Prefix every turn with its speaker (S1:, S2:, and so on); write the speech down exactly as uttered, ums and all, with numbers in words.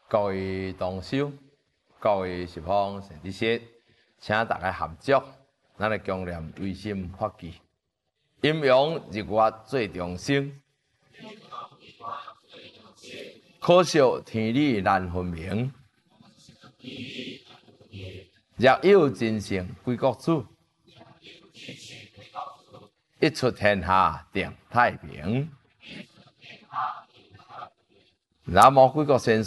S1: 各位同修，各位十方善知识，请大家合作，咱来共念唯心法纪，阴阳日月最众生，可惜天理难分明。若有真圣归国主，一出天下定太平。南无贵国先